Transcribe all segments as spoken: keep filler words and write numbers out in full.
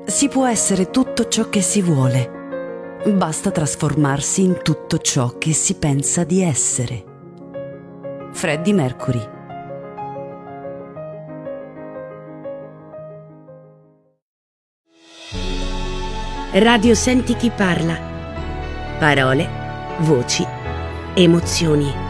Si può essere tutto ciò che si vuole. Basta trasformarsi in tutto ciò che si pensa di essere. Freddie Mercury. Radio Senti chi parla. Parole, voci, emozioni.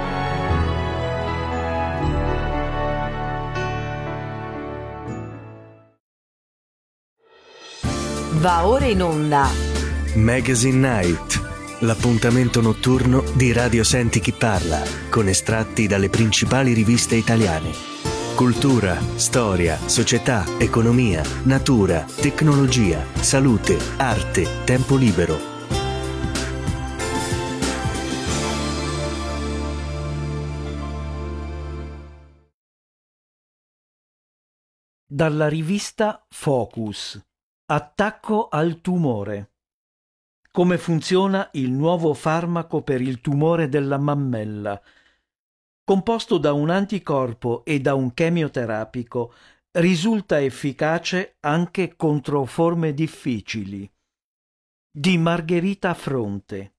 Va ora in onda Magazine Night, l'appuntamento notturno di Radio Senti chi parla, con estratti dalle principali riviste italiane. Cultura, storia, società, economia, natura, tecnologia, salute, arte, tempo libero. Dalla rivista Focus. Attacco al tumore. Come funziona il nuovo farmaco per il tumore della mammella? Composto da un anticorpo e da un chemioterapico, risulta efficace anche contro forme difficili. Di Margherita Fronte.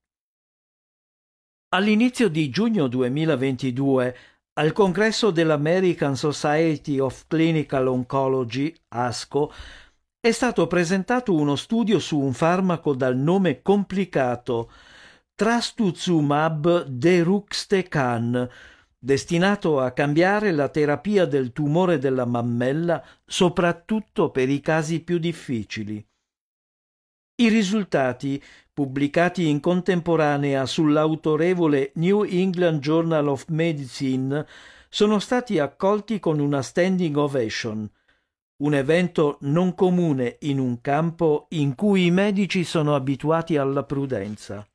All'inizio di giugno duemilaventidue, al congresso dell'American Society of Clinical Oncology, ASCO, è stato presentato uno studio su un farmaco dal nome complicato Trastuzumab deruxtecan, destinato a cambiare la terapia del tumore della mammella, soprattutto per i casi più difficili. I risultati, pubblicati in contemporanea sull'autorevole New England Journal of Medicine, sono stati accolti con una standing ovation. Un evento non comune in un campo in cui i medici sono abituati alla prudenza.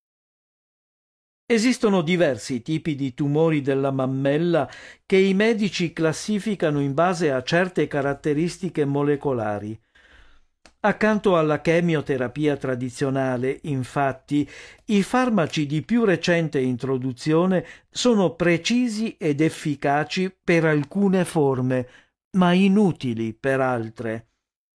Esistono diversi tipi di tumori della mammella che i medici classificano in base a certe caratteristiche molecolari. Accanto alla chemioterapia tradizionale, infatti, i farmaci di più recente introduzione sono precisi ed efficaci per alcune forme, ma inutili per altre.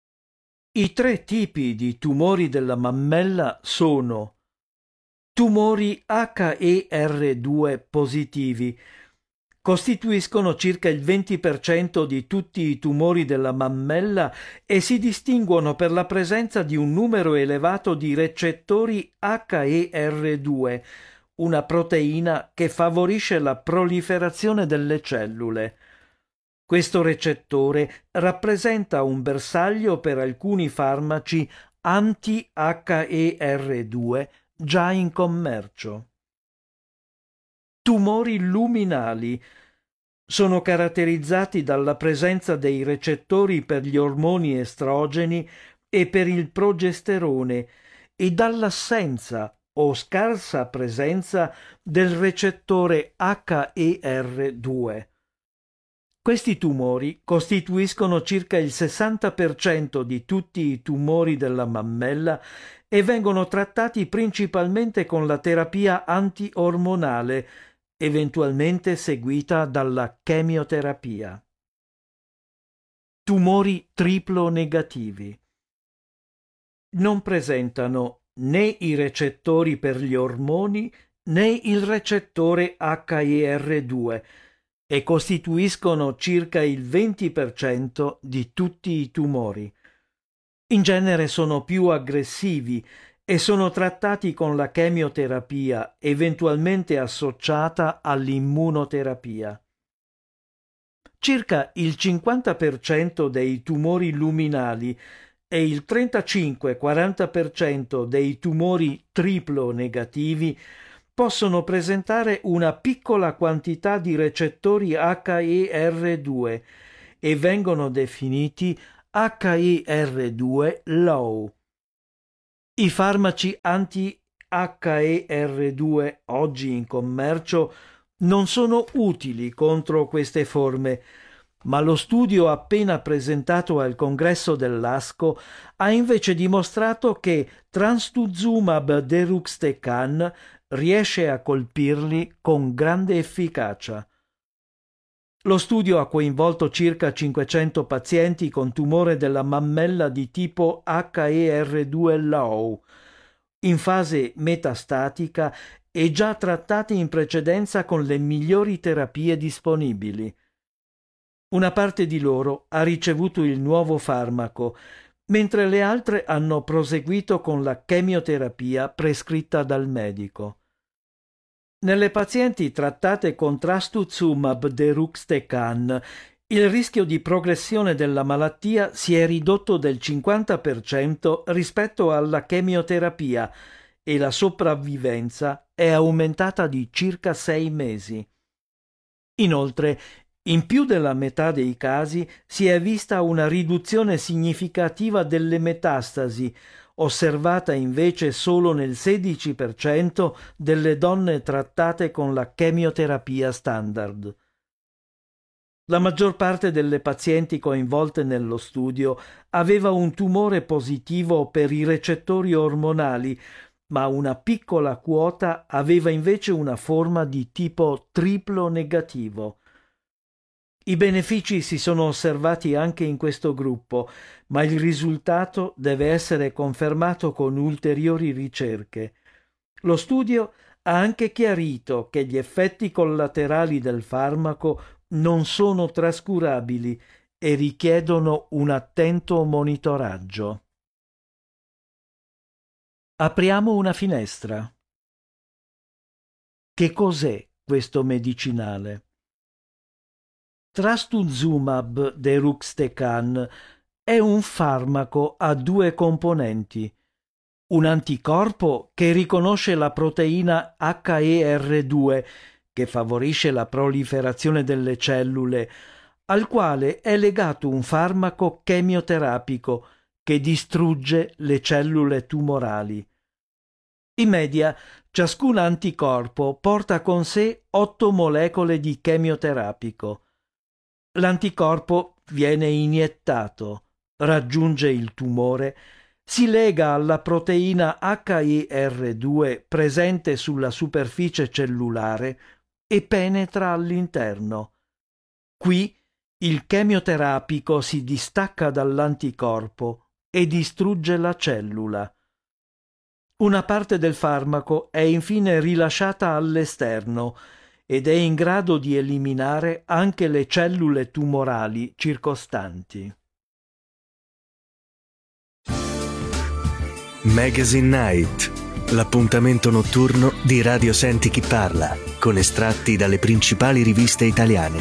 I tre tipi di tumori della mammella sono tumori H E R due positivi. Costituiscono circa il venti per cento di tutti i tumori della mammella e si distinguono per la presenza di un numero elevato di recettori H E R due, una proteina che favorisce la proliferazione delle cellule. Questo recettore rappresenta un bersaglio per alcuni farmaci anti-H E R due già in commercio. Tumori luminali sono caratterizzati dalla presenza dei recettori per gli ormoni estrogeni e per il progesterone e dall'assenza o scarsa presenza del recettore H E R due. Questi tumori costituiscono circa il sessanta per cento di tutti i tumori della mammella e vengono trattati principalmente con la terapia anti-ormonale, eventualmente seguita dalla chemioterapia. Tumori triplo negativi. Non presentano né i recettori per gli ormoni né il recettore H E R due, e costituiscono circa il venti per cento di tutti i tumori. In genere sono più aggressivi e sono trattati con la chemioterapia, eventualmente associata all'immunoterapia. Circa il cinquanta per cento dei tumori luminali e il trentacinque quaranta per cento dei tumori triplo negativi possono presentare una piccola quantità di recettori H E R due e vengono definiti H E R due low. I farmaci anti-H E R due oggi in commercio non sono utili contro queste forme, ma lo studio appena presentato al congresso dell'ASCO ha invece dimostrato che Trastuzumab deruxtecan riesce a colpirli con grande efficacia. Lo studio ha coinvolto circa cinquecento pazienti con tumore della mammella di tipo H E R due low, in fase metastatica e già trattati in precedenza con le migliori terapie disponibili. Una parte di loro ha ricevuto il nuovo farmaco, mentre le altre hanno proseguito con la chemioterapia prescritta dal medico. Nelle pazienti trattate con trastuzumab deruxtecan, il rischio di progressione della malattia si è ridotto del cinquanta per cento rispetto alla chemioterapia e la sopravvivenza è aumentata di circa sei mesi. Inoltre, in più della metà dei casi si è vista una riduzione significativa delle metastasi, osservata invece solo nel sedici per cento delle donne trattate con la chemioterapia standard. La maggior parte delle pazienti coinvolte nello studio aveva un tumore positivo per i recettori ormonali, ma una piccola quota aveva invece una forma di tipo triplo negativo. I benefici si sono osservati anche in questo gruppo, ma il risultato deve essere confermato con ulteriori ricerche. Lo studio ha anche chiarito che gli effetti collaterali del farmaco non sono trascurabili e richiedono un attento monitoraggio. Apriamo una finestra. Che cos'è questo medicinale? Trastuzumab deruxtecan è un farmaco a due componenti: un anticorpo che riconosce la proteina H E R due, che favorisce la proliferazione delle cellule, al quale è legato un farmaco chemioterapico che distrugge le cellule tumorali. In media, ciascun anticorpo porta con sé otto molecole di chemioterapico. L'anticorpo viene iniettato, raggiunge il tumore, si lega alla proteina H E R due presente sulla superficie cellulare e penetra all'interno. Qui il chemioterapico si distacca dall'anticorpo e distrugge la cellula. Una parte del farmaco è infine rilasciata all'esterno ed è in grado di eliminare anche le cellule tumorali circostanti. Magazine Night, l'appuntamento notturno di Radio Senti Chi Parla, con estratti dalle principali riviste italiane.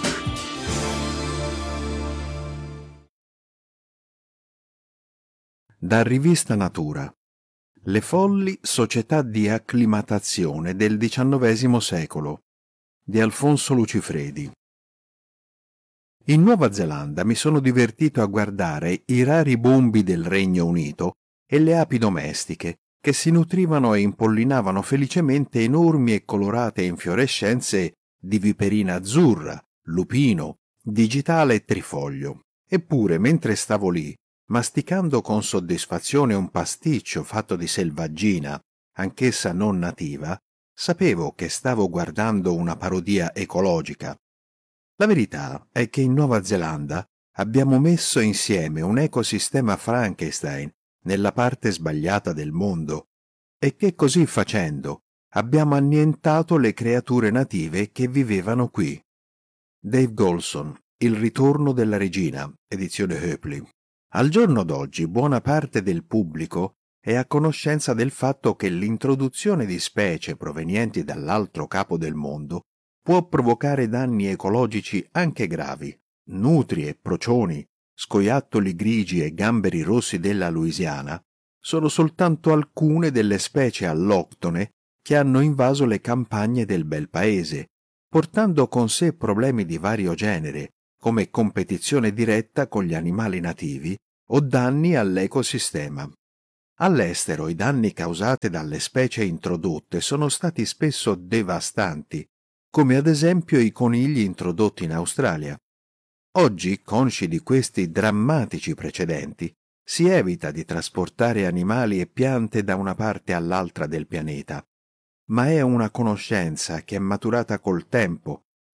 Da Rivista Natura. Le folli società di acclimatazione del diciannovesimo secolo di Alfonso Lucifredi. In Nuova Zelanda mi sono divertito a guardare i rari bombi del Regno Unito e le api domestiche che si nutrivano e impollinavano felicemente enormi e colorate infiorescenze di viperina azzurra, lupino, digitale e trifoglio. Eppure, mentre stavo lì, masticando con soddisfazione un pasticcio fatto di selvaggina, anch'essa non nativa, sapevo che stavo guardando una parodia ecologica. La verità è che in Nuova Zelanda abbiamo messo insieme un ecosistema Frankenstein nella parte sbagliata del mondo e che così facendo abbiamo annientato le creature native che vivevano qui. Dave Golson, Il ritorno della regina, edizione Hoepli. Al giorno d'oggi buona parte del pubblico è a conoscenza del fatto che l'introduzione di specie provenienti dall'altro capo del mondo può provocare danni ecologici anche gravi. Nutrie, procioni, scoiattoli grigi e gamberi rossi della Louisiana sono soltanto alcune delle specie alloctone che hanno invaso le campagne del bel paese, portando con sé problemi di vario genere, come competizione diretta con gli animali nativi o danni all'ecosistema. All'estero i danni causati dalle specie introdotte sono stati spesso devastanti, come ad esempio i conigli introdotti in Australia. Oggi, consci di questi drammatici precedenti, si evita di trasportare animali e piante da una parte all'altra del pianeta, ma è una conoscenza che è maturata col tempo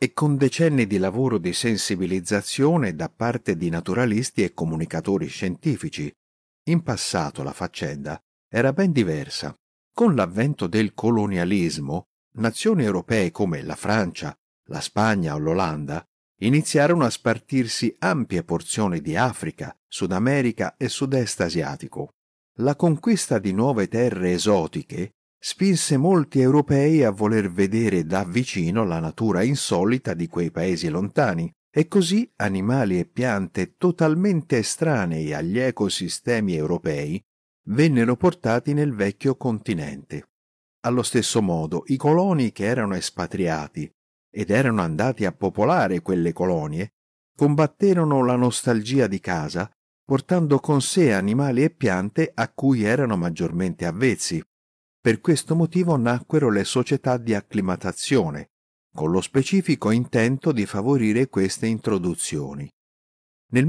e con decenni di lavoro di sensibilizzazione da parte di naturalisti e comunicatori scientifici. In passato la faccenda era ben diversa. Con l'avvento del colonialismo, nazioni europee come la Francia, la Spagna o l'Olanda iniziarono a spartirsi ampie porzioni di Africa, Sud America e Sud-Est asiatico. La conquista di nuove terre esotiche spinse molti europei a voler vedere da vicino la natura insolita di quei paesi lontani, e così animali e piante totalmente estranei agli ecosistemi europei vennero portati nel vecchio continente. Allo stesso modo, i coloni che erano espatriati ed erano andati a popolare quelle colonie combatterono la nostalgia di casa, portando con sé animali e piante a cui erano maggiormente avvezzi. Per questo motivo nacquero le società di acclimatazione, con lo specifico intento di favorire queste introduzioni. Nel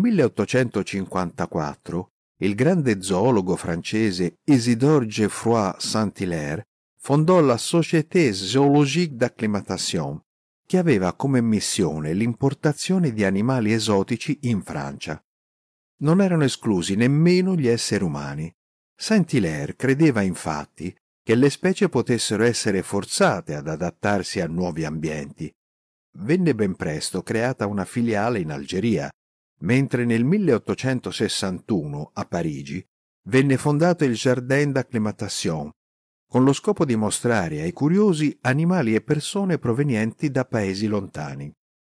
milleottocentocinquantaquattro il grande zoologo francese Isidore Geoffroy Saint-Hilaire fondò la Société Zoologique d'Acclimatation, che aveva come missione l'importazione di animali esotici in Francia. Non erano esclusi nemmeno gli esseri umani. Saint-Hilaire credeva infatti che le specie potessero essere forzate ad adattarsi a nuovi ambienti. Venne ben presto creata una filiale in Algeria, mentre nel milleottocentosessantuno a Parigi venne fondato il Jardin d'Acclimatation, con lo scopo di mostrare ai curiosi animali e persone provenienti da paesi lontani.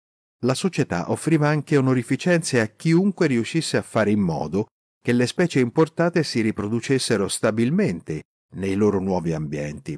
La società offriva anche onorificenze a chiunque riuscisse a fare in modo che le specie importate si riproducessero stabilmente nei loro nuovi ambienti.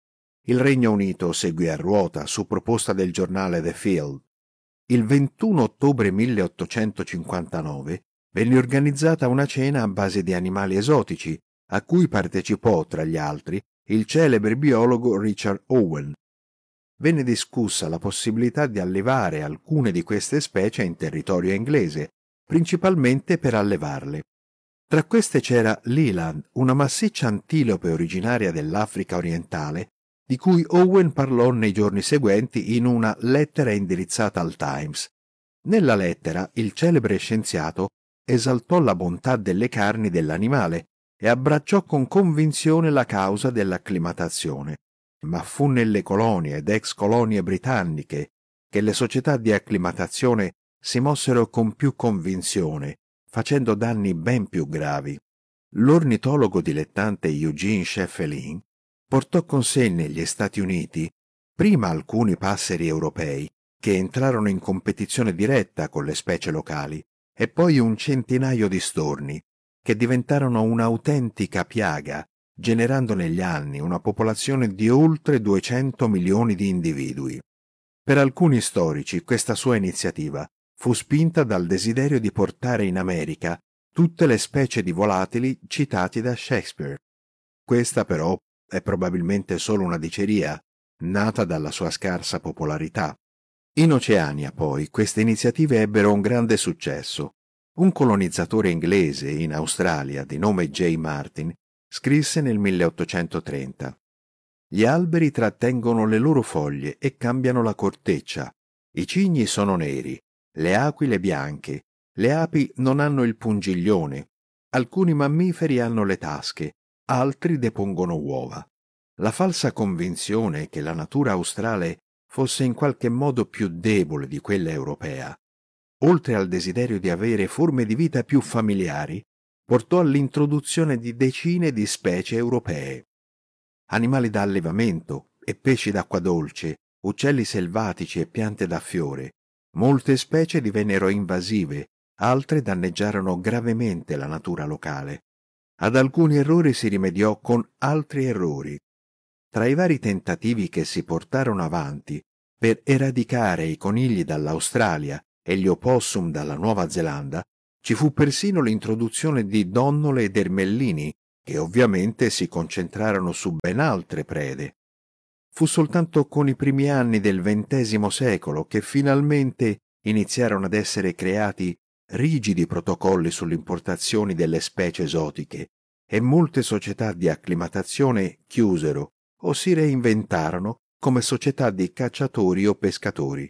Il Regno Unito seguì a ruota su proposta del giornale The Field. Il ventuno ottobre milleottocentocinquantanove venne organizzata una cena a base di animali esotici, a cui partecipò, tra gli altri, il celebre biologo Richard Owen. Venne discussa la possibilità di allevare alcune di queste specie in territorio inglese, principalmente per allevarle. Tra queste c'era l'eland, una massiccia antilope originaria dell'Africa orientale, di cui Owen parlò nei giorni seguenti in una lettera indirizzata al Times. Nella lettera il celebre scienziato esaltò la bontà delle carni dell'animale e abbracciò con convinzione la causa dell'acclimatazione. Ma fu nelle colonie ed ex colonie britanniche che le società di acclimatazione si mossero con più convinzione, facendo danni ben più gravi. L'ornitologo dilettante Eugene Scheffelin portò con sé negli Stati Uniti prima alcuni passeri europei che entrarono in competizione diretta con le specie locali e poi un centinaio di storni che diventarono un'autentica piaga, generando negli anni una popolazione di oltre duecento milioni di individui. Per alcuni storici questa sua iniziativa fu spinta dal desiderio di portare in America tutte le specie di volatili citati da Shakespeare. Questa però è probabilmente solo una diceria, nata dalla sua scarsa popolarità. In Oceania, poi, queste iniziative ebbero un grande successo. Un colonizzatore inglese in Australia di nome J. Martin scrisse nel milleottocentotrenta: «Gli alberi trattengono le loro foglie e cambiano la corteccia. I cigni sono neri, le aquile bianche, le api non hanno il pungiglione, alcuni mammiferi hanno le tasche, altri depongono uova. La falsa convinzione che la natura australe fosse in qualche modo più debole di quella europea, oltre al desiderio di avere forme di vita più familiari, portò all'introduzione di decine di specie europee. Animali da allevamento e pesci d'acqua dolce, uccelli selvatici e piante da fiore. Molte specie divennero invasive, altre danneggiarono gravemente la natura locale. Ad alcuni errori si rimediò con altri errori. Tra i vari tentativi che si portarono avanti per eradicare i conigli dall'Australia e gli opossum dalla Nuova Zelanda, ci fu persino l'introduzione di donnole ed ermellini, che ovviamente si concentrarono su ben altre prede. Fu soltanto con i primi anni del ventesimo secolo che finalmente iniziarono ad essere creati rigidi protocolli sulle importazioni delle specie esotiche e molte società di acclimatazione chiusero o si reinventarono come società di cacciatori o pescatori.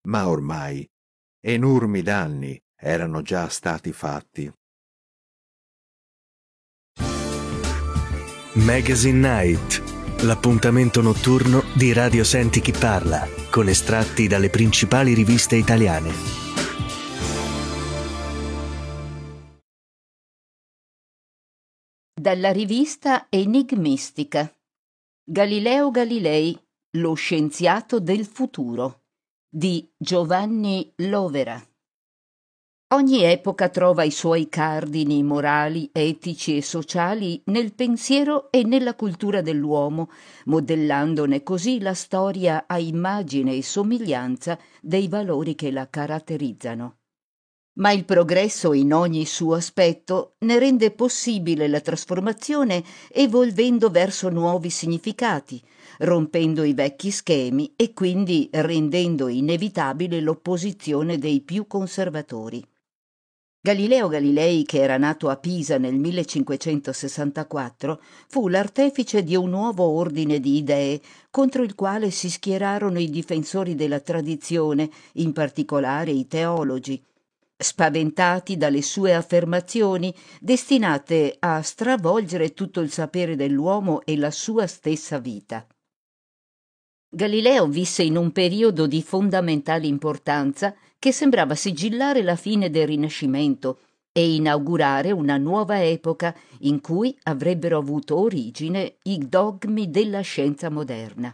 ma ormai enormi danni erano già stati fatti. Magazine Night, l'appuntamento notturno di Radio Senti Chi Parla, con estratti dalle principali riviste italiane. Dalla rivista Enigmistica. Galileo Galilei, lo scienziato del futuro, di Giovanni Lovera. Ogni epoca trova i suoi cardini morali, etici e sociali nel pensiero e nella cultura dell'uomo, modellandone così la storia a immagine e somiglianza dei valori che la caratterizzano. Ma il progresso in ogni suo aspetto ne rende possibile la trasformazione evolvendo verso nuovi significati, rompendo i vecchi schemi e quindi rendendo inevitabile l'opposizione dei più conservatori. Galileo Galilei, che era nato a Pisa nel millecinquecentosessantaquattro, fu l'artefice di un nuovo ordine di idee contro il quale si schierarono i difensori della tradizione, in particolare i teologi, spaventati dalle sue affermazioni destinate a stravolgere tutto il sapere dell'uomo e la sua stessa vita. Galileo visse in un periodo di fondamentale importanza che sembrava sigillare la fine del Rinascimento e inaugurare una nuova epoca in cui avrebbero avuto origine i dogmi della scienza moderna.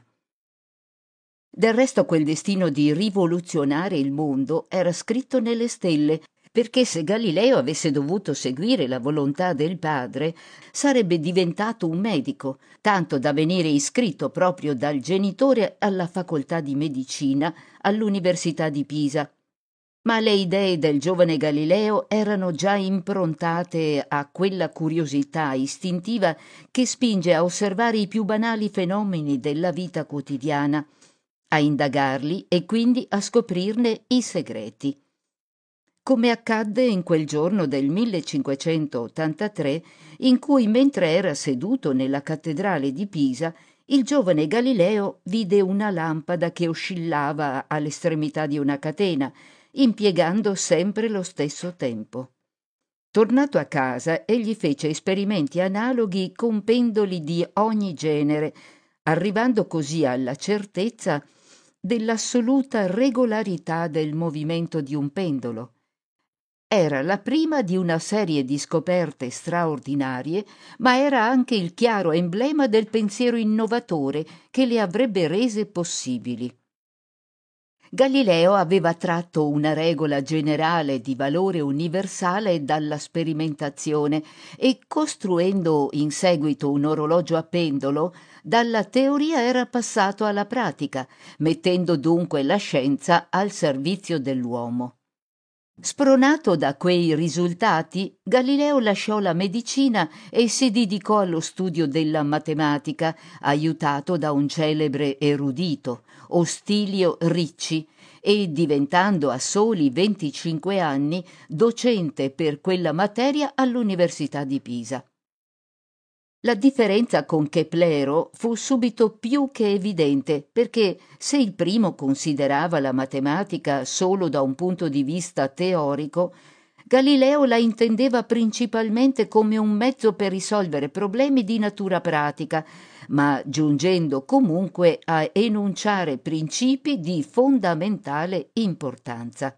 Del resto quel destino di rivoluzionare il mondo era scritto nelle stelle, perché se Galileo avesse dovuto seguire la volontà del padre, sarebbe diventato un medico, tanto da venire iscritto proprio dal genitore alla facoltà di medicina all'Università di Pisa. Ma le idee del giovane Galileo erano già improntate a quella curiosità istintiva che spinge a osservare i più banali fenomeni della vita quotidiana, a indagarli e quindi a scoprirne i segreti. Come accadde in quel giorno del millecinquecentottantatré, in cui, mentre era seduto nella cattedrale di Pisa, il giovane Galileo vide una lampada che oscillava all'estremità di una catena, impiegando sempre lo stesso tempo. Tornato a casa, egli fece esperimenti analoghi con pendoli di ogni genere, arrivando così alla certezza dell'assoluta regolarità del movimento di un pendolo. Era la prima di una serie di scoperte straordinarie, ma era anche il chiaro emblema del pensiero innovatore che le avrebbe rese possibili. Galileo aveva tratto una regola generale di valore universale dalla sperimentazione e, costruendo in seguito un orologio a pendolo, dalla teoria era passato alla pratica, mettendo dunque la scienza al servizio dell'uomo. Spronato da quei risultati, Galileo lasciò la medicina e si dedicò allo studio della matematica, aiutato da un celebre erudito, Ostilio Ricci, e diventando a soli venticinque anni docente per quella materia all'Università di Pisa. La differenza con Keplero fu subito più che evidente, perché se il primo considerava la matematica solo da un punto di vista teorico, Galileo la intendeva principalmente come un mezzo per risolvere problemi di natura pratica, ma giungendo comunque a enunciare principi di fondamentale importanza.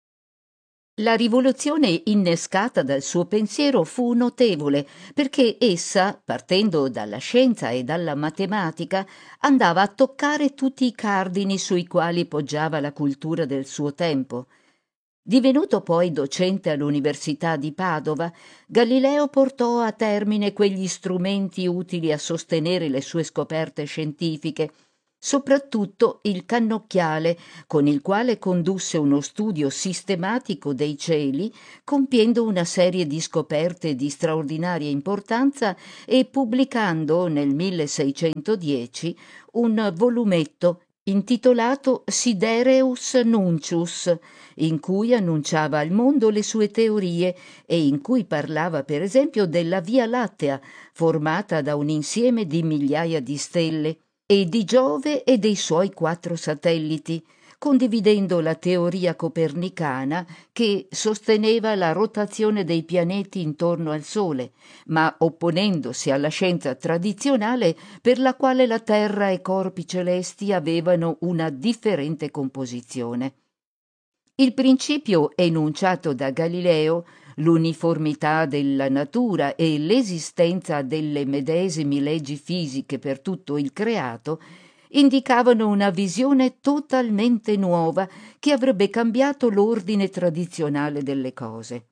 La rivoluzione innescata dal suo pensiero fu notevole, perché essa, partendo dalla scienza e dalla matematica, andava a toccare tutti i cardini sui quali poggiava la cultura del suo tempo. Divenuto poi docente all'Università di Padova, Galileo portò a termine quegli strumenti utili a sostenere le sue scoperte scientifiche, soprattutto il cannocchiale, con il quale condusse uno studio sistematico dei cieli, compiendo una serie di scoperte di straordinaria importanza e pubblicando nel milleseicentodieci un volumetto intitolato Sidereus Nuncius, in cui annunciava al mondo le sue teorie e in cui parlava per esempio della Via Lattea, formata da un insieme di migliaia di stelle, e di Giove e dei suoi quattro satelliti, condividendo la teoria copernicana che sosteneva la rotazione dei pianeti intorno al Sole, ma opponendosi alla scienza tradizionale per la quale la Terra e i corpi celesti avevano una differente composizione. Il principio enunciato da Galileo, l'uniformità della natura e l'esistenza delle medesime leggi fisiche per tutto il creato, indicavano una visione totalmente nuova che avrebbe cambiato l'ordine tradizionale delle cose.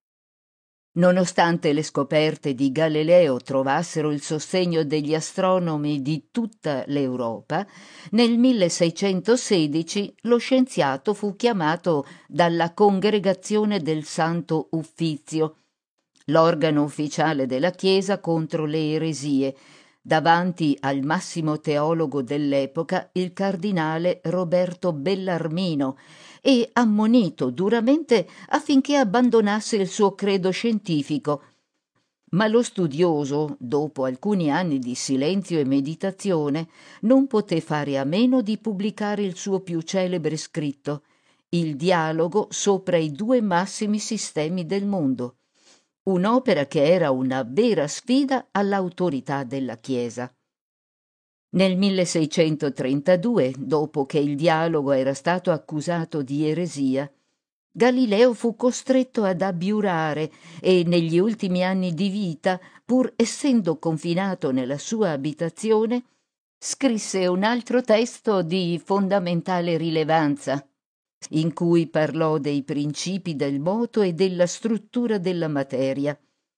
Nonostante le scoperte di Galileo trovassero il sostegno degli astronomi di tutta l'Europa, nel milleseicentosedici lo scienziato fu chiamato dalla Congregazione del Santo Uffizio, l'organo ufficiale della Chiesa contro le eresie, davanti al massimo teologo dell'epoca, il cardinale Roberto Bellarmino, e ammonito duramente affinché abbandonasse il suo credo scientifico. Ma lo studioso, dopo alcuni anni di silenzio e meditazione, non poté fare a meno di pubblicare il suo più celebre scritto, Il dialogo sopra i due massimi sistemi del mondo, un'opera che era una vera sfida all'autorità della Chiesa. Nel milleseicentotrentadue, dopo che il dialogo era stato accusato di eresia, Galileo fu costretto ad abiurare e negli ultimi anni di vita, pur essendo confinato nella sua abitazione, scrisse un altro testo di fondamentale rilevanza, in cui parlò dei principi del moto e della struttura della materia.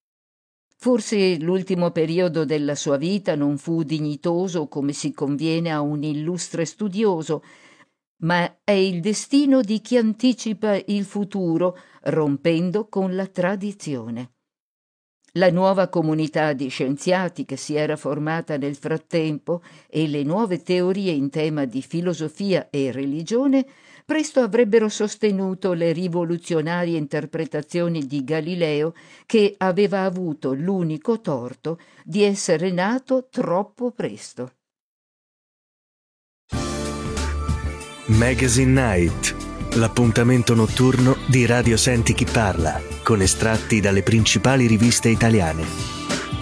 Forse l'ultimo periodo della sua vita non fu dignitoso come si conviene a un illustre studioso, ma è il destino di chi anticipa il futuro, rompendo con la tradizione. La nuova comunità di scienziati che si era formata nel frattempo e le nuove teorie in tema di filosofia e religione presto avrebbero sostenuto le rivoluzionarie interpretazioni di Galileo, che aveva avuto l'unico torto di essere nato troppo presto. Magazine Night, l'appuntamento notturno di Radio Senti Chi Parla, con estratti dalle principali riviste italiane.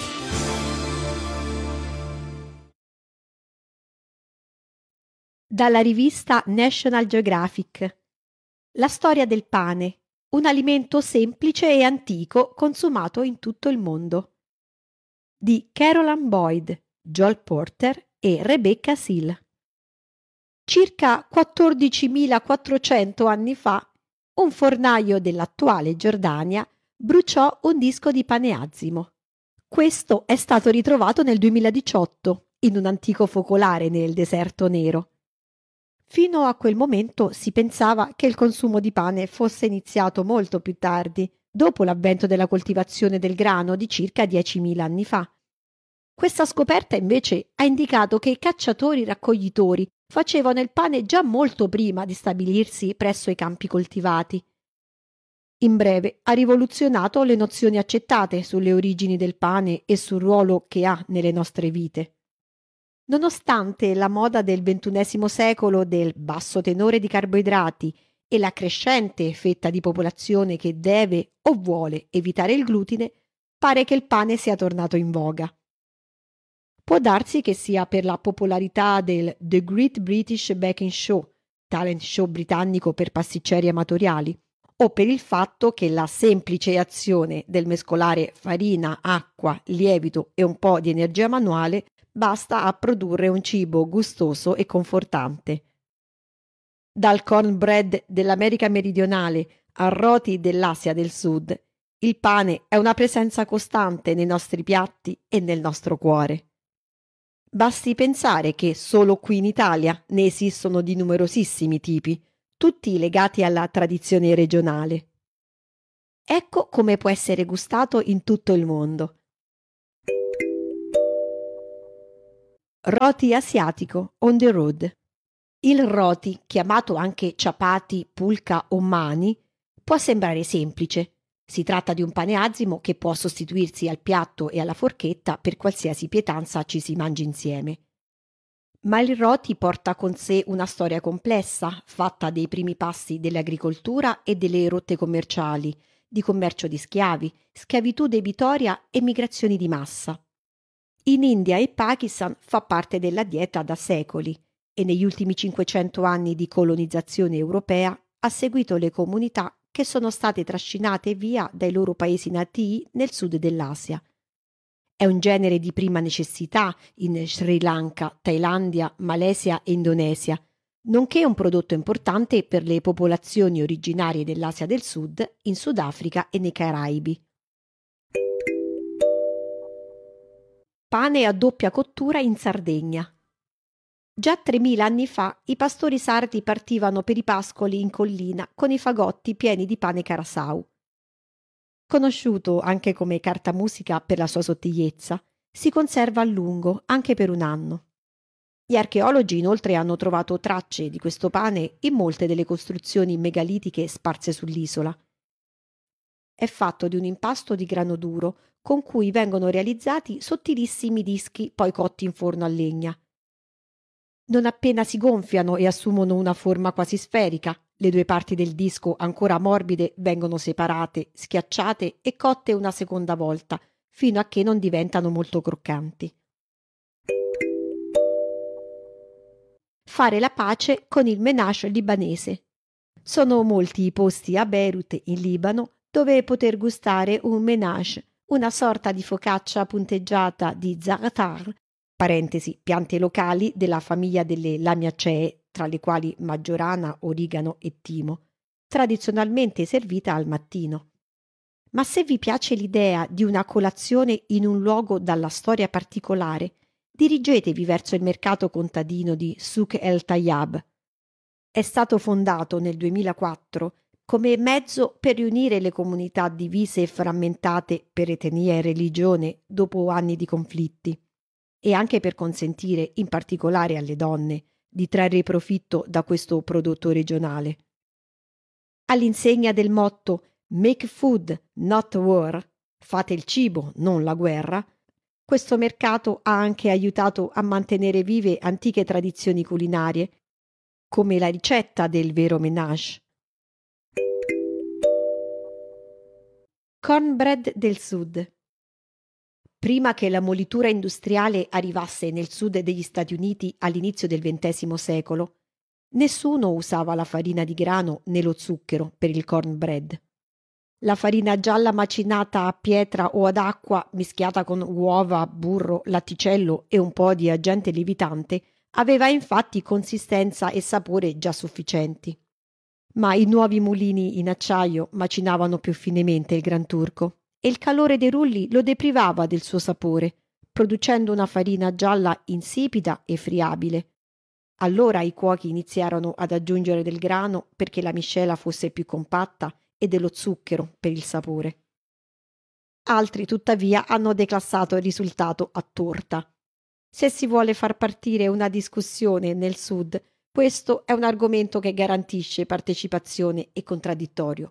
Dalla rivista National Geographic. La storia del pane, un alimento semplice e antico consumato in tutto il mondo. Di Caroline Boyd, Joel Porter e Rebecca Seal. Circa quattordicimilaquattrocento anni fa, un fornaio dell'attuale Giordania bruciò un disco di pane azimo. Questo è stato ritrovato nel duemiladiciotto in un antico focolare nel deserto nero. Fino a quel momento si pensava che il consumo di pane fosse iniziato molto più tardi, dopo l'avvento della coltivazione del grano di circa diecimila anni fa. Questa scoperta invece ha indicato che i cacciatori-raccoglitori facevano il pane già molto prima di stabilirsi presso i campi coltivati. In breve, ha rivoluzionato le nozioni accettate sulle origini del pane e sul ruolo che ha nelle nostre vite. Nonostante la moda del ventunesimo secolo del basso tenore di carboidrati e la crescente fetta di popolazione che deve o vuole evitare il glutine, pare che il pane sia tornato in voga. Può darsi che sia per la popolarità del The Great British Baking Show, talent show britannico per pasticceri amatoriali, o per il fatto che la semplice azione del mescolare farina, acqua, lievito e un po' di energia manuale basta a produrre un cibo gustoso e confortante. Dal cornbread dell'America meridionale a roti dell'Asia del Sud, il pane è una presenza costante nei nostri piatti e nel nostro cuore. Basti pensare che solo qui in Italia ne esistono di numerosissimi tipi, tutti legati alla tradizione regionale. Ecco come può essere gustato in tutto il mondo. Roti asiatico on the road. Il roti, chiamato anche ciapati, pulca o mani, può sembrare semplice. Si tratta di un pane azimo che può sostituirsi al piatto e alla forchetta per qualsiasi pietanza ci si mangi insieme. Ma il roti porta con sé una storia complessa, fatta dei primi passi dell'agricoltura e delle rotte commerciali, di commercio di schiavi, schiavitù debitoria e migrazioni di massa. In India e Pakistan fa parte della dieta da secoli e negli ultimi cinquecento anni di colonizzazione europea ha seguito le comunità che sono state trascinate via dai loro paesi natii nel sud dell'Asia. È un genere di prima necessità in Sri Lanka, Thailandia, Malesia e Indonesia, nonché un prodotto importante per le popolazioni originarie dell'Asia del Sud, in Sudafrica e nei Caraibi. Pane a doppia cottura in Sardegna. Già tremila anni fa i pastori sardi partivano per i pascoli in collina con i fagotti pieni di pane carasau. Conosciuto anche come cartamusica per la sua sottigliezza, si conserva a lungo anche per un anno. Gli archeologi inoltre hanno trovato tracce di questo pane in molte delle costruzioni megalitiche sparse sull'isola. È fatto di un impasto di grano duro con cui vengono realizzati sottilissimi dischi poi cotti in forno a legna. Non appena si gonfiano e assumono una forma quasi sferica, le due parti del disco ancora morbide vengono separate, schiacciate e cotte una seconda volta, fino a che non diventano molto croccanti. Fare la pace con il menage libanese. Sono molti i posti a Beirut, in Libano, dove poter gustare un menage, una sorta di focaccia punteggiata di za'atar, parentesi, piante locali della famiglia delle lamiacee, tra le quali maggiorana, origano e timo, tradizionalmente servita al mattino. Ma se vi piace l'idea di una colazione in un luogo dalla storia particolare, dirigetevi verso il mercato contadino di Souk El Tayyab. È stato fondato nel duemilaquattro come mezzo per riunire le comunità divise e frammentate per etnia e religione dopo anni di conflitti, e anche per consentire, in particolare alle donne, di trarre profitto da questo prodotto regionale. All'insegna del motto Make food, not war, fate il cibo, non la guerra, questo mercato ha anche aiutato a mantenere vive antiche tradizioni culinarie, come la ricetta del vero menage. Cornbread del Sud. Prima che la molitura industriale arrivasse nel sud degli Stati Uniti all'inizio del ventesimo secolo, nessuno usava la farina di grano né lo zucchero per il cornbread. La farina gialla macinata a pietra o ad acqua, mischiata con uova, burro, latticello e un po' di agente lievitante, aveva infatti consistenza e sapore già sufficienti. Ma i nuovi mulini in acciaio macinavano più finemente il gran turco e il calore dei rulli lo deprivava del suo sapore, producendo una farina gialla insipida e friabile. Allora i cuochi iniziarono ad aggiungere del grano perché la miscela fosse più compatta e dello zucchero per il sapore. Altri, tuttavia, hanno declassato il risultato a torta. Se si vuole far partire una discussione nel Sud, questo è un argomento che garantisce partecipazione e contraddittorio.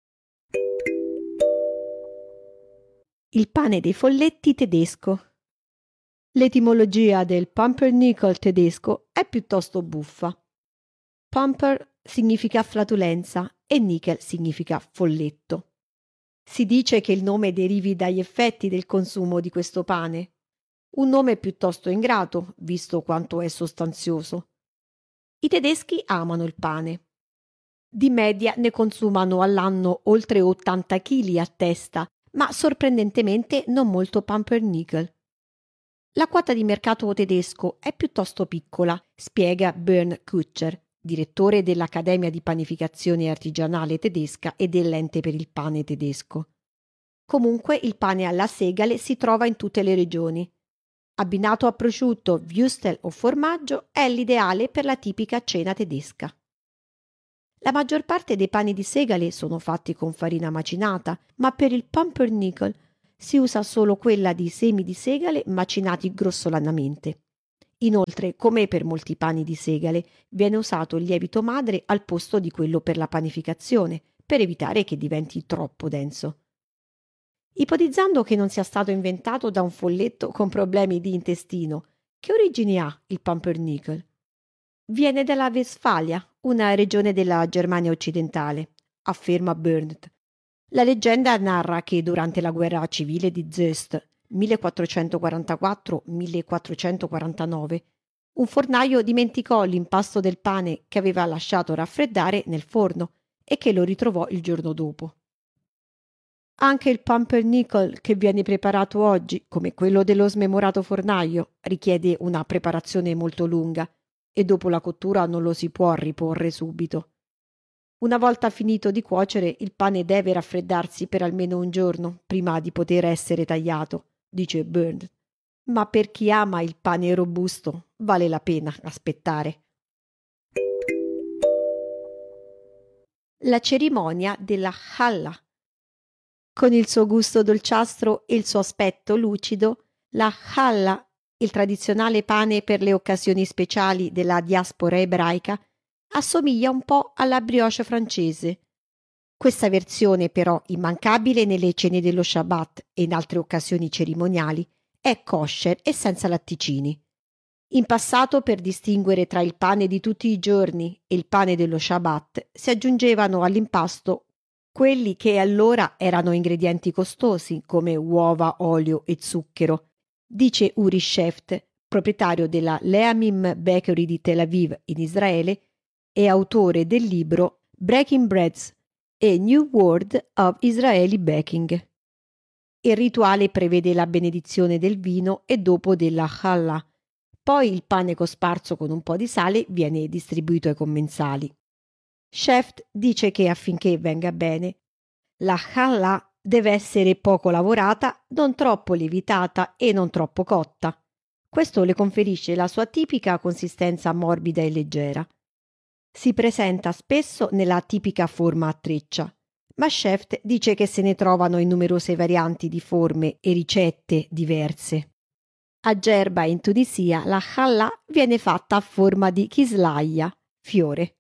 Il pane dei folletti tedesco. L'etimologia del pumpernickel tedesco è piuttosto buffa. Pumper significa flatulenza e nickel significa folletto. Si dice che il nome derivi dagli effetti del consumo di questo pane. Un nome piuttosto ingrato, visto quanto è sostanzioso. I tedeschi amano il pane. Di media ne consumano all'anno oltre ottanta chili a testa, ma sorprendentemente non molto pumpernickel. La quota di mercato tedesco è piuttosto piccola, spiega Bernd Kutscher, direttore dell'Accademia di Panificazione Artigianale Tedesca e dell'Ente per il Pane Tedesco. Comunque il pane alla segale si trova in tutte le regioni. Abbinato a prosciutto, würstel o formaggio è l'ideale per la tipica cena tedesca. La maggior parte dei pani di segale sono fatti con farina macinata, ma per il pumpernickel si usa solo quella di semi di segale macinati grossolanamente. Inoltre, come per molti pani di segale, viene usato il lievito madre al posto di quello per la panificazione, per evitare che diventi troppo denso. Ipotizzando che non sia stato inventato da un folletto con problemi di intestino, che origini ha il pumpernickel? Viene dalla Westfalia, una regione della Germania occidentale, afferma Burnett. La leggenda narra che durante la guerra civile di Zest millequattrocentoquarantaquattro millequattrocentoquarantanove un fornaio dimenticò l'impasto del pane che aveva lasciato raffreddare nel forno e che lo ritrovò il giorno dopo. Anche il pumpernickel che viene preparato oggi, come quello dello smemorato fornaio, richiede una preparazione molto lunga e dopo la cottura non lo si può riporre subito. Una volta finito di cuocere, il pane deve raffreddarsi per almeno un giorno prima di poter essere tagliato, dice Burnett. Ma per chi ama il pane robusto vale la pena aspettare. La cerimonia della Challa. Con il suo gusto dolciastro e il suo aspetto lucido, la Challa, il tradizionale pane per le occasioni speciali della diaspora ebraica, assomiglia un po' alla brioche francese. Questa versione, però immancabile nelle cene dello Shabbat e in altre occasioni cerimoniali, è kosher e senza latticini. In passato, per distinguere tra il pane di tutti i giorni e il pane dello Shabbat, si aggiungevano all'impasto quelli che allora erano ingredienti costosi come uova, olio e zucchero, dice Uri Sheft, proprietario della Lehamim Bakery di Tel Aviv in Israele e autore del libro Breaking Breads, A New World of Israeli Baking. Il rituale prevede la benedizione del vino e dopo della Challa. Poi il pane cosparso con un po' di sale viene distribuito ai commensali. Sheft dice che affinché venga bene, la Challa deve essere poco lavorata, non troppo lievitata e non troppo cotta. Questo le conferisce la sua tipica consistenza morbida e leggera. Si presenta spesso nella tipica forma a treccia, ma Sheft dice che se ne trovano in numerose varianti di forme e ricette diverse. A Gerba in Tunisia la Challa viene fatta a forma di kislaia, fiore.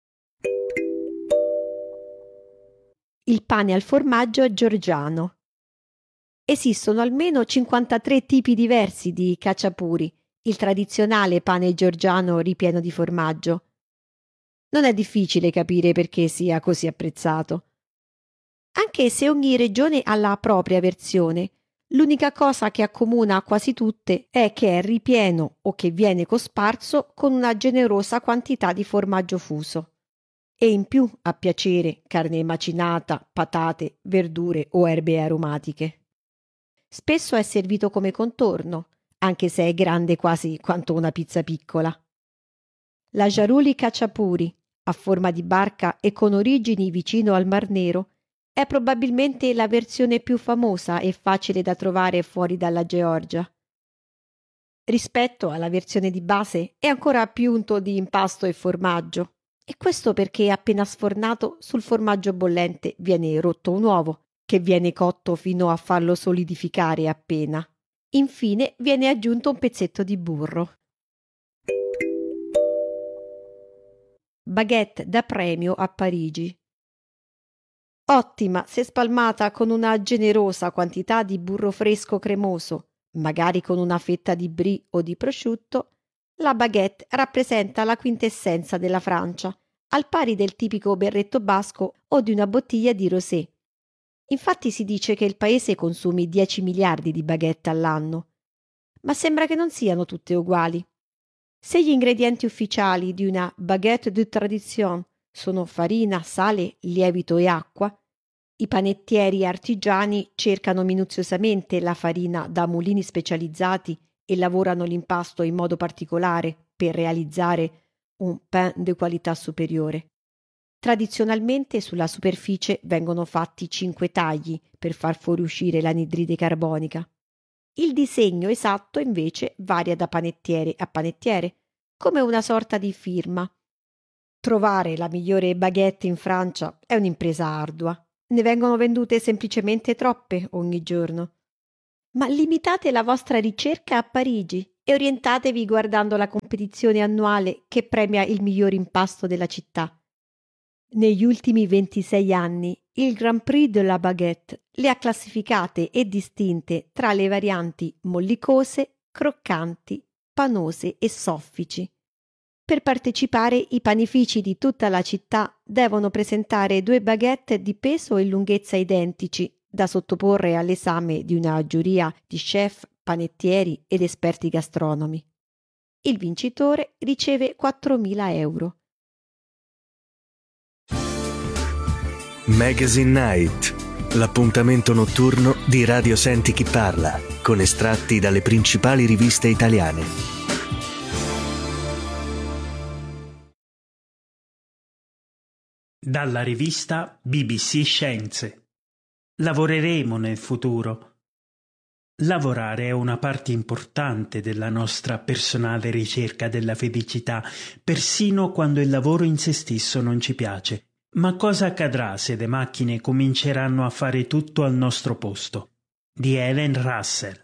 Il pane al formaggio georgiano. Esistono almeno cinquantatré tipi diversi di khachapuri, il tradizionale pane georgiano ripieno di formaggio. Non è difficile capire perché sia così apprezzato. Anche se ogni regione ha la propria versione, l'unica cosa che accomuna quasi tutte è che è ripieno o che viene cosparso con una generosa quantità di formaggio fuso. E in più a piacere carne macinata, patate, verdure o erbe aromatiche. Spesso è servito come contorno, anche se è grande quasi quanto una pizza piccola. La Jaruli Khachapuri, a forma di barca e con origini vicino al Mar Nero, è probabilmente la versione più famosa e facile da trovare fuori dalla Georgia. Rispetto alla versione di base è ancora più unto di impasto e formaggio, e questo perché appena sfornato sul formaggio bollente viene rotto un uovo, che viene cotto fino a farlo solidificare appena. Infine viene aggiunto un pezzetto di burro. Baguette da premio a Parigi. Ottima se spalmata con una generosa quantità di burro fresco cremoso, magari con una fetta di brie o di prosciutto, la baguette rappresenta la quintessenza della Francia, al pari del tipico berretto basco o di una bottiglia di rosé. Infatti si dice che il paese consumi dieci miliardi di baguette all'anno. Ma sembra che non siano tutte uguali. Se gli ingredienti ufficiali di una baguette de tradition sono farina, sale, lievito e acqua, i panettieri artigiani cercano minuziosamente la farina da mulini specializzati e lavorano l'impasto in modo particolare per realizzare un pain di qualità superiore. Tradizionalmente sulla superficie vengono fatti cinque tagli per far fuoriuscire l'anidride carbonica. Il disegno esatto invece varia da panettiere a panettiere, come una sorta di firma. Trovare la migliore baguette in Francia è un'impresa ardua. Ne vengono vendute semplicemente troppe ogni giorno. Ma limitate la vostra ricerca a Parigi e orientatevi guardando la competizione annuale che premia il miglior impasto della città. Negli ultimi ventisei anni il Grand Prix de la Baguette le ha classificate e distinte tra le varianti mollicose, croccanti, panose e soffici. Per partecipare i panifici di tutta la città devono presentare due baguette di peso e lunghezza identici da sottoporre all'esame di una giuria di chef, panettieri ed esperti gastronomi. Il vincitore riceve quattromila euro. Magazine Night, l'appuntamento notturno di Radio Senti Chi Parla, con estratti dalle principali riviste italiane. Dalla rivista B B C Scienze. Lavoreremo nel futuro. Lavorare è una parte importante della nostra personale ricerca della felicità, persino quando il lavoro in se stesso non ci piace. Ma cosa accadrà se le macchine cominceranno a fare tutto al nostro posto? Di Helen Russell.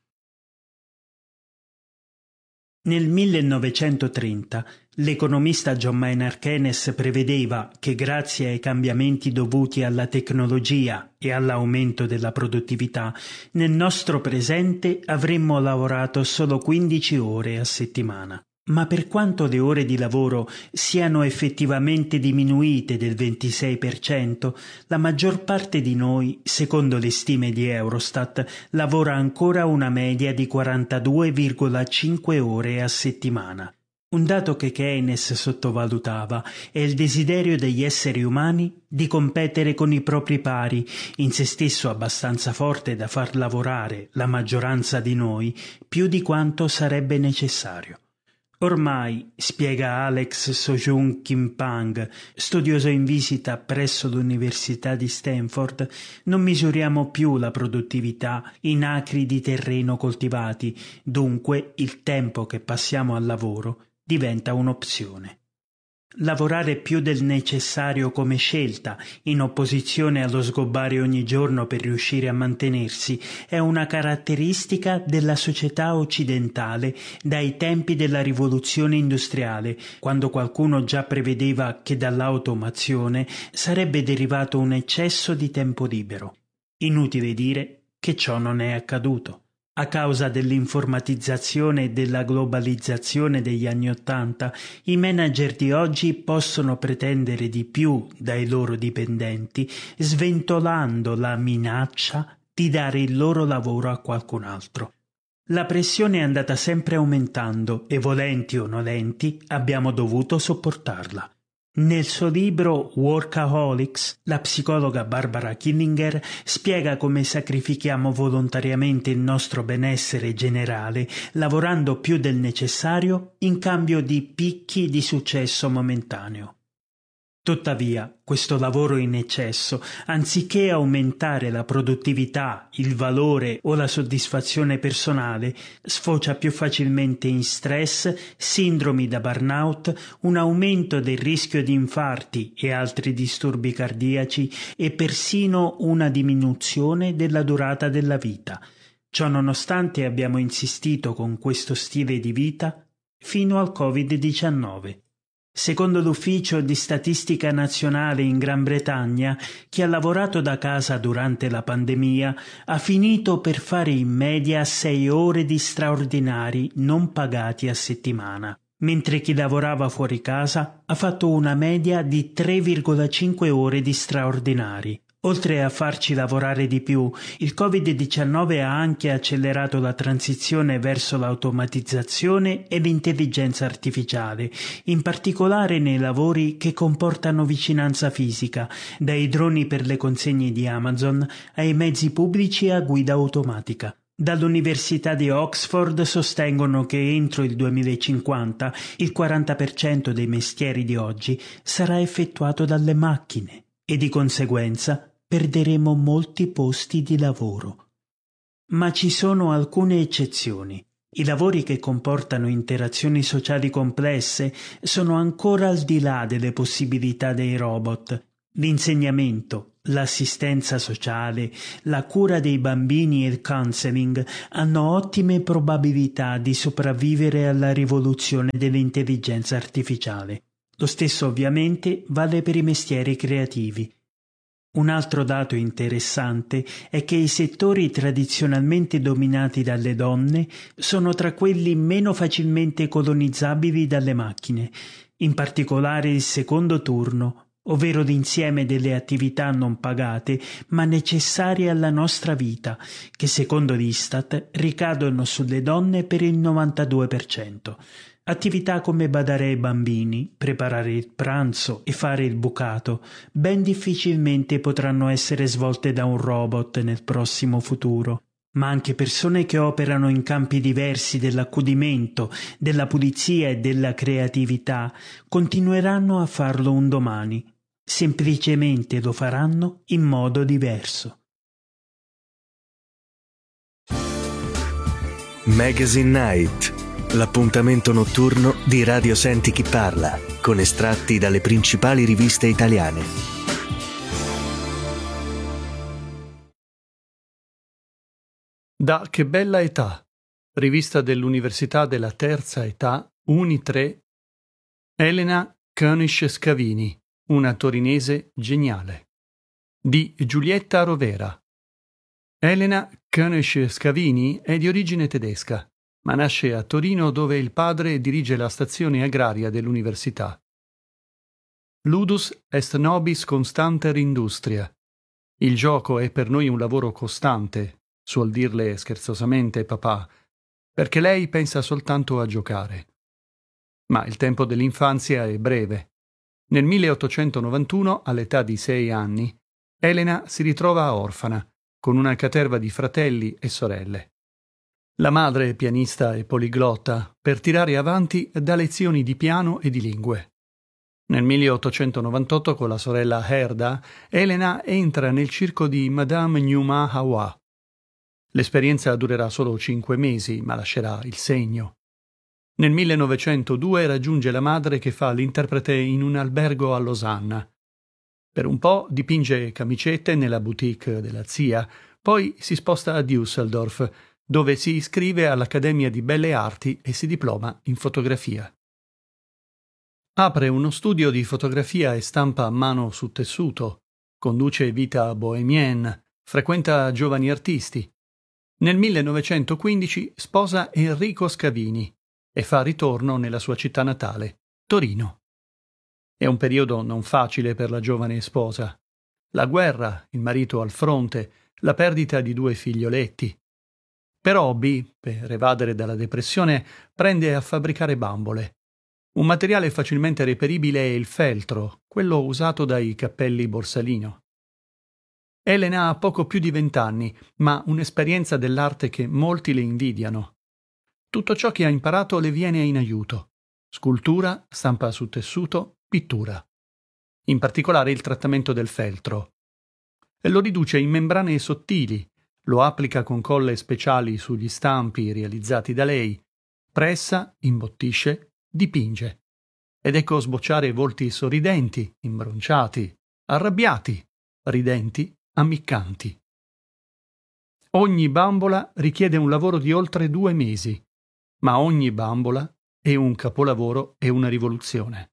Nel millenovecentotrenta l'economista John Maynard Keynes prevedeva che grazie ai cambiamenti dovuti alla tecnologia e all'aumento della produttività, nel nostro presente avremmo lavorato solo quindici ore a settimana. Ma per quanto le ore di lavoro siano effettivamente diminuite del ventisei per cento, la maggior parte di noi, secondo le stime di Eurostat, lavora ancora una media di quarantadue virgola cinque ore a settimana. Un dato che Keynes sottovalutava è il desiderio degli esseri umani di competere con i propri pari, in se stesso abbastanza forte da far lavorare la maggioranza di noi più di quanto sarebbe necessario. Ormai, spiega Alex Sojung Kimpang, studioso in visita presso l'Università di Stanford, non misuriamo più la produttività in acri di terreno coltivati, dunque il tempo che passiamo al lavoro diventa un'opzione. Lavorare più del necessario come scelta, in opposizione allo sgobbare ogni giorno per riuscire a mantenersi, è una caratteristica della società occidentale dai tempi della rivoluzione industriale, quando qualcuno già prevedeva che dall'automazione sarebbe derivato un eccesso di tempo libero. Inutile dire che ciò non è accaduto. A causa dell'informatizzazione e della globalizzazione degli anni Ottanta, i manager di oggi possono pretendere di più dai loro dipendenti, sventolando la minaccia di dare il loro lavoro a qualcun altro. La pressione è andata sempre aumentando e, volenti o nolenti, abbiamo dovuto sopportarla. Nel suo libro Workaholics, la psicologa Barbara Killinger spiega come sacrifichiamo volontariamente il nostro benessere generale, lavorando più del necessario in cambio di picchi di successo momentaneo. Tuttavia, questo lavoro in eccesso, anziché aumentare la produttività, il valore o la soddisfazione personale, sfocia più facilmente in stress, sindromi da burnout, un aumento del rischio di infarti e altri disturbi cardiaci e persino una diminuzione della durata della vita. Ciò nonostante abbiamo insistito con questo stile di vita fino al covid diciannove. Secondo l'Ufficio di Statistica Nazionale in Gran Bretagna, chi ha lavorato da casa durante la pandemia ha finito per fare in media sei ore di straordinari non pagati a settimana, mentre chi lavorava fuori casa ha fatto una media di tre virgola cinque ore di straordinari. Oltre a farci lavorare di più, il covid diciannove ha anche accelerato la transizione verso l'automatizzazione e l'intelligenza artificiale, in particolare nei lavori che comportano vicinanza fisica, dai droni per le consegne di Amazon ai mezzi pubblici a guida automatica. Dall'Università di Oxford sostengono che entro il duemilacinquanta il quaranta per cento dei mestieri di oggi sarà effettuato dalle macchine e di conseguenza perderemo molti posti di lavoro. Ma ci sono alcune eccezioni. I lavori che comportano interazioni sociali complesse sono ancora al di là delle possibilità dei robot. L'insegnamento, l'assistenza sociale, la cura dei bambini e il counseling hanno ottime probabilità di sopravvivere alla rivoluzione dell'intelligenza artificiale. Lo stesso ovviamente vale per i mestieri creativi. Un altro dato interessante è che i settori tradizionalmente dominati dalle donne sono tra quelli meno facilmente colonizzabili dalle macchine, in particolare il secondo turno, ovvero l'insieme delle attività non pagate ma necessarie alla nostra vita, che secondo l'Istat ricadono sulle donne per il novantadue per cento. Attività come badare ai bambini, preparare il pranzo e fare il bucato ben difficilmente potranno essere svolte da un robot nel prossimo futuro, ma anche persone che operano in campi diversi dell'accudimento, della pulizia e della creatività continueranno a farlo un domani, semplicemente lo faranno in modo diverso. Magazine Night, l'appuntamento notturno di Radio Senti Chi Parla, con estratti dalle principali riviste italiane. Da Che bella età, rivista dell'Università della Terza Età, Uni tre, Elena König-Scavini, una torinese geniale. Di Giulietta Rovera. Elena König-Scavini è di origine tedesca, ma nasce a Torino dove il padre dirige la stazione agraria dell'università. Ludus est nobis constanter industria. Il gioco è per noi un lavoro costante, suol dirle scherzosamente papà, perché lei pensa soltanto a giocare. Ma il tempo dell'infanzia è breve. Nel milleottocentonovantuno, all'età di sei anni, Elena si ritrova orfana, con una caterva di fratelli e sorelle. La madre, pianista e poliglotta, per tirare avanti dà lezioni di piano e di lingue. Nel milleottocentonovantotto, con la sorella Herda, Elena entra nel circo di Madame Newman Hawa. L'esperienza durerà solo cinque mesi, ma lascerà il segno. Nel millenovecentodue raggiunge la madre che fa l'interprete in un albergo a Losanna. Per un po' dipinge camicette nella boutique della zia, poi si sposta a Düsseldorf, dove si iscrive all'Accademia di Belle Arti e si diploma in fotografia. Apre uno studio di fotografia e stampa a mano su tessuto, conduce vita bohemienne, frequenta giovani artisti. Nel millenovecentoquindici sposa Enrico Scavini e fa ritorno nella sua città natale, Torino. È un periodo non facile per la giovane sposa. La guerra, il marito al fronte, la perdita di due figlioletti. Per hobby, per evadere dalla depressione, prende a fabbricare bambole. Un materiale facilmente reperibile è il feltro, quello usato dai cappelli Borsalino. Elena ha poco più di vent'anni, ma un'esperienza dell'arte che molti le invidiano. Tutto ciò che ha imparato le viene in aiuto. Scultura, stampa su tessuto, pittura. In particolare il trattamento del feltro. E lo riduce in membrane sottili, lo applica con colle speciali sugli stampi realizzati da lei, pressa, imbottisce, dipinge. Ed ecco sbocciare volti sorridenti, imbronciati, arrabbiati, ridenti, ammiccanti. Ogni bambola richiede un lavoro di oltre due mesi, ma ogni bambola è un capolavoro e una rivoluzione.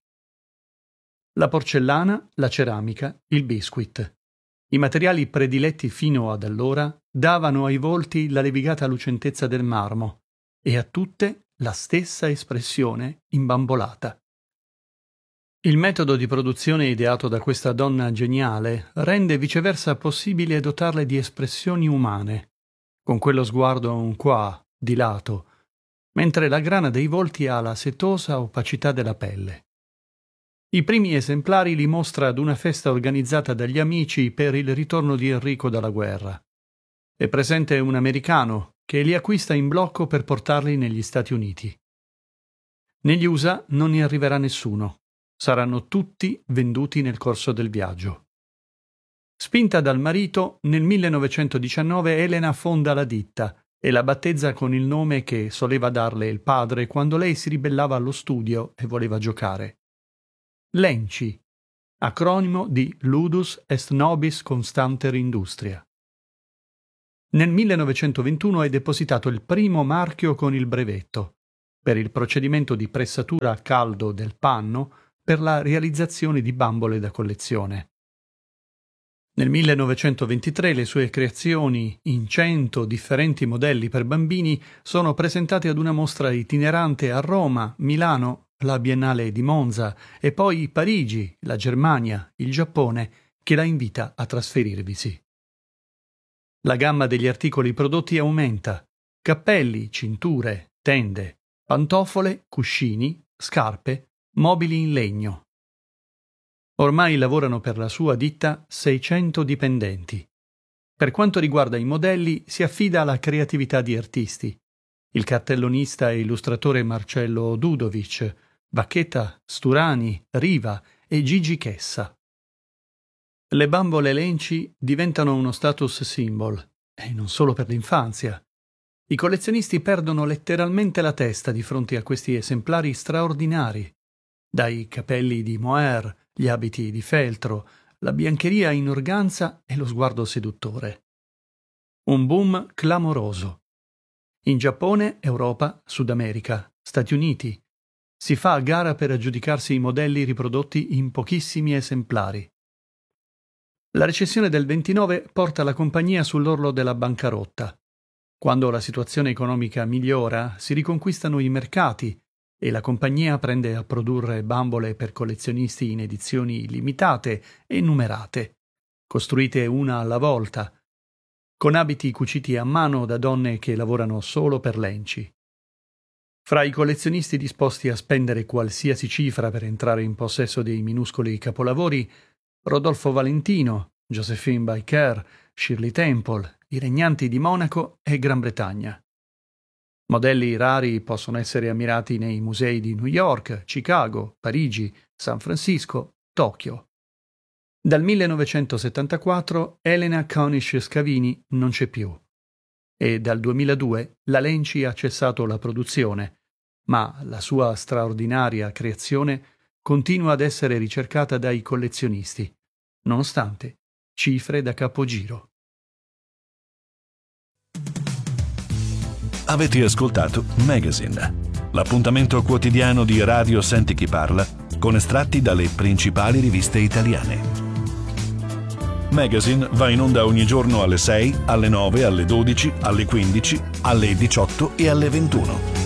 La porcellana, la ceramica, il biscuit. I materiali prediletti fino ad allora davano ai volti la levigata lucentezza del marmo e a tutte la stessa espressione imbambolata. Il metodo di produzione ideato da questa donna geniale rende viceversa possibile dotarle di espressioni umane, con quello sguardo un qua, di lato, mentre la grana dei volti ha la setosa opacità della pelle. I primi esemplari li mostra ad una festa organizzata dagli amici per il ritorno di Enrico dalla guerra. È presente un americano che li acquista in blocco per portarli negli Stati Uniti. Negli U S A non ne arriverà nessuno. Saranno tutti venduti nel corso del viaggio. Spinta dal marito, nel millenovecentodiciannove Elena fonda la ditta e la battezza con il nome che soleva darle il padre quando lei si ribellava allo studio e voleva giocare. Lenci, acronimo di Ludus est nobis constanter industria. Nel millenovecentoventuno è depositato il primo marchio con il brevetto per il procedimento di pressatura a caldo del panno per la realizzazione di bambole da collezione. Nel millenovecentoventitré le sue creazioni in cento differenti modelli per bambini sono presentate ad una mostra itinerante a Roma, Milano, la Biennale di Monza e poi Parigi, la Germania, il Giappone, che la invita a trasferirvisi. La gamma degli articoli prodotti aumenta: cappelli, cinture, tende, pantofole, cuscini, scarpe, mobili in legno. Ormai lavorano per la sua ditta seicento dipendenti. Per quanto riguarda i modelli, si affida alla creatività di artisti. Il cartellonista e illustratore Marcello Dudovic, Bacchetta, Sturani, Riva e Gigi Chessa. Le bambole Lenci diventano uno status symbol, e non solo per l'infanzia. I collezionisti perdono letteralmente la testa di fronte a questi esemplari straordinari. Dai capelli di mohair, gli abiti di feltro, la biancheria in organza e lo sguardo seduttore. Un boom clamoroso. In Giappone, Europa, Sud America, Stati Uniti. Si fa a gara per aggiudicarsi i modelli riprodotti in pochissimi esemplari. La recessione del ventinove porta la compagnia sull'orlo della bancarotta. Quando la situazione economica migliora, si riconquistano i mercati e la compagnia prende a produrre bambole per collezionisti in edizioni limitate e numerate, costruite una alla volta, con abiti cuciti a mano da donne che lavorano solo per Lenci. Fra i collezionisti disposti a spendere qualsiasi cifra per entrare in possesso dei minuscoli capolavori, Rodolfo Valentino, Josephine Baker, Shirley Temple, i regnanti di Monaco e Gran Bretagna. Modelli rari possono essere ammirati nei musei di New York, Chicago, Parigi, San Francisco, Tokyo. Dal millenovecentosettantaquattro Elena König-Scavini non c'è più e dal duemiladue la Lenci ha cessato la produzione, ma la sua straordinaria creazione continua ad essere ricercata dai collezionisti, nonostante cifre da capogiro. Avete ascoltato Magazine, l'appuntamento quotidiano di Radio Senti Chi Parla con estratti dalle principali riviste italiane. Magazine va in onda ogni giorno alle sei, alle nove, alle dodici, alle quindici, alle diciotto e alle ventuno.